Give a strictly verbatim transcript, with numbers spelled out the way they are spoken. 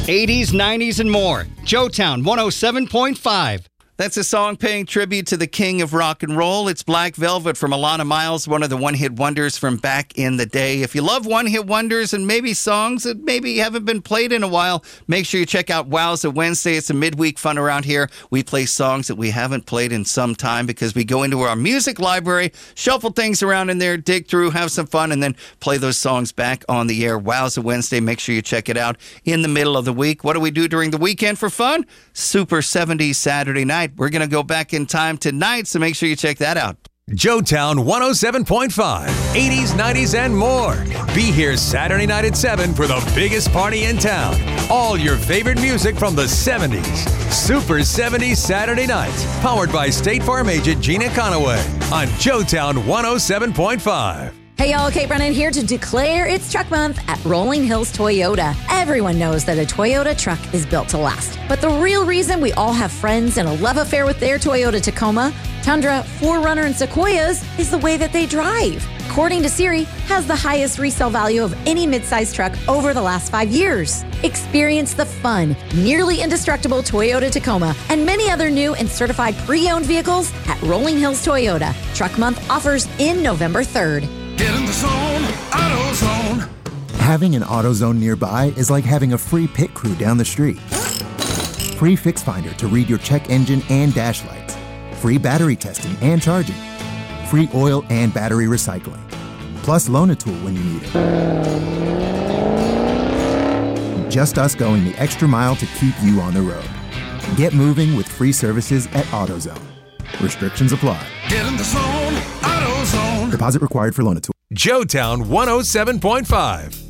eighties, nineties, and more. Joetown one oh seven point five. That's a song paying tribute to the king of rock and roll. It's Black Velvet from Alana Miles, one of the one-hit wonders from back in the day. If you love one-hit wonders and maybe songs that maybe haven't been played in a while, make sure you check out Wowza Wednesday. It's a midweek fun around here. We play songs that we haven't played in some time because we go into our music library, shuffle things around in there, dig through, have some fun, and then play those songs back on the air. Wowza Wednesday. Make sure you check it out in the middle of the week. What do we do during the weekend for fun? Super seventies Saturday night. We're going to go back in time tonight, so make sure you check that out. Joetown one oh seven point five, eighties, nineties, and more. Be here Saturday night at seven for the biggest party in town. All your favorite music from the seventies. Super seventies Saturday night. Powered by State Farm agent Gina Conaway on Joetown one oh seven point five. Hey y'all, Kate Brennan here to declare it's Truck Month at Rolling Hills Toyota. Everyone knows that a Toyota truck is built to last. But the real reason we all have friends and a love affair with their Toyota Tacoma, Tundra, four runner, and Sequoias is the way that they drive. According to Siri, has the highest resale value of any midsize truck over the last five years. Experience the fun, nearly indestructible Toyota Tacoma and many other new and certified pre-owned vehicles at Rolling Hills Toyota. Truck Month offers in November third. Get in the zone, AutoZone. Having an AutoZone nearby is like having a free pit crew down the street. Free Fix Finder to read your check engine and dash lights. Free battery testing and charging. Free oil and battery recycling. Plus Loan-A-Tool when you need it. Just us going the extra mile to keep you on the road. Get moving with free services at AutoZone. Restrictions apply. Get in the zone, AutoZone. Deposit required for Loan-A-Tool. Joetown one oh seven point five.